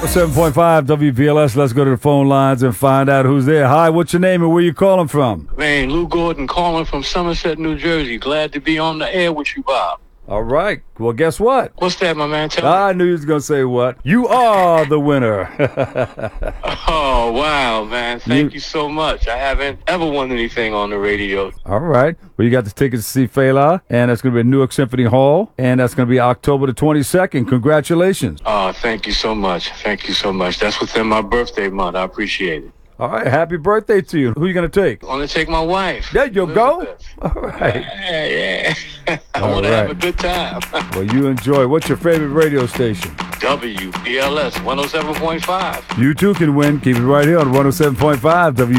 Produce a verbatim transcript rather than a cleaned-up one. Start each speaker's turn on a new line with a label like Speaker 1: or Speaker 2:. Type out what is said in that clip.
Speaker 1: seven point five W B L S. Let's go to the phone lines and find out who's there. Hi, what's your name and where you calling from?
Speaker 2: Man, Lou Gordon calling from Somerset, New Jersey. Glad to be on the air with you, Bob.
Speaker 1: All right. Well, guess what?
Speaker 2: What's that, my man? Tell
Speaker 1: I knew you was going to say what. You are the winner.
Speaker 2: Oh, wow, man. Thank
Speaker 1: You-
Speaker 2: you so much. I haven't ever won anything on the radio.
Speaker 1: All right. Well, you got the tickets to see Fela, and that's going to be at Newark Symphony Hall, and that's going to be October the twenty-second. Congratulations.
Speaker 2: Oh, thank you so much. Thank you so much. That's within my birthday month. I appreciate it.
Speaker 1: All right. Happy birthday to you. Who you going to take?
Speaker 2: I want to take my wife.
Speaker 1: There you go.
Speaker 2: Elizabeth.
Speaker 1: All right.
Speaker 2: Yeah, yeah. I
Speaker 1: All
Speaker 2: want to
Speaker 1: right.
Speaker 2: have a good time.
Speaker 1: Well, you enjoy. What's your favorite radio station?
Speaker 2: W B L S one oh seven point five.
Speaker 1: You too can win. Keep it right here on one oh seven point five W.